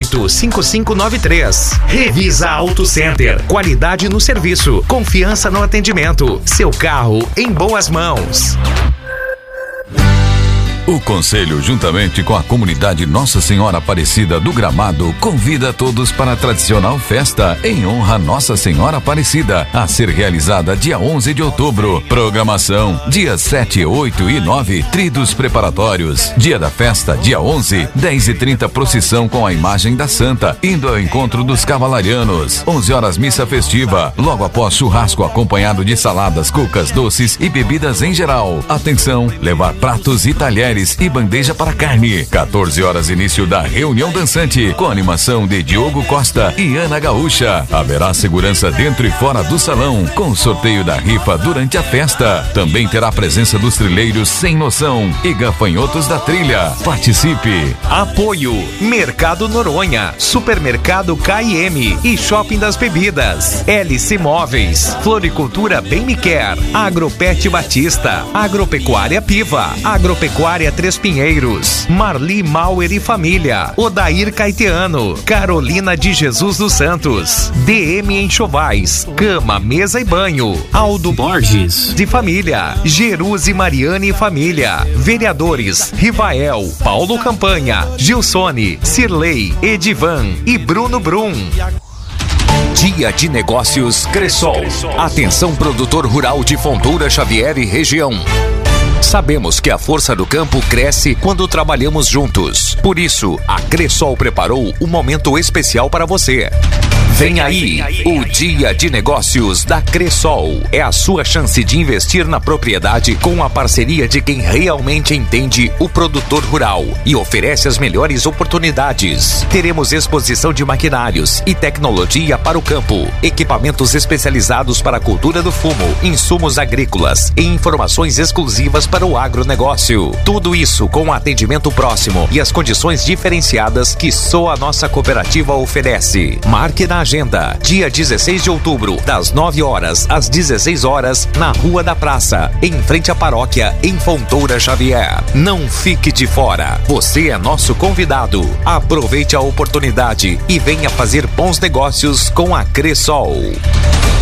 988555593. Revisa Auto Center. Qualidade no serviço, confiança no atendimento. Seu carro em boas mãos. O Conselho, juntamente com a comunidade Nossa Senhora Aparecida do Gramado, convida todos para a tradicional festa em honra a Nossa Senhora Aparecida, a ser realizada dia 11 de outubro. Programação, dias 7, 8 e 9, tridos preparatórios. Dia da festa, dia 11, 10h30, procissão com a imagem da Santa, indo ao encontro dos cavalarianos. 11 horas, missa festiva. Logo após, churrasco acompanhado de saladas, cucas, doces e bebidas em geral. Atenção, levar pratos e talheres e bandeja para carne. 14 horas, início da reunião dançante, com animação de Diogo Costa e Ana Gaúcha. Haverá segurança dentro e fora do salão, com sorteio da rifa durante a festa. Também terá presença dos trilheiros Sem Noção e gafanhotos da trilha. Participe. Apoio: Mercado Noronha, Supermercado KM e Shopping das Bebidas, LC Móveis, Floricultura Bem Me Quer, Agropet Batista, Agropecuária Piva, Agropecuária Três Pinheiros, Marli Mauer e Família, Odair Caetiano, Carolina de Jesus dos Santos, DM Enxovais, Cama, Mesa e Banho, Aldo Borges de Família, Jerusi Mariane e Família, Vereadores Rivael, Paulo Campanha, Gilsone, Cirlei, Edivan e Bruno Brum. Dia de Negócios Cressol. Atenção, produtor rural de Fontoura, Xavier e região. Sabemos que a força do campo cresce quando trabalhamos juntos. Por isso, a Cressol preparou um momento especial para você. Vem aí o Dia de Negócios da Cressol. É a sua chance de investir na propriedade com a parceria de quem realmente entende o produtor rural e oferece as melhores oportunidades. Teremos exposição de maquinários e tecnologia para o campo, equipamentos especializados para a cultura do fumo, insumos agrícolas e informações exclusivas para o agronegócio. Tudo isso com atendimento próximo e as condições diferenciadas que só a nossa cooperativa oferece. Marque na agenda, dia 16 de outubro, das 9 horas às 16 horas, na Rua da Praça, em frente à paróquia, em Fontoura Xavier. Não fique de fora, você é nosso convidado. Aproveite a oportunidade e venha fazer bons negócios com a Cressol.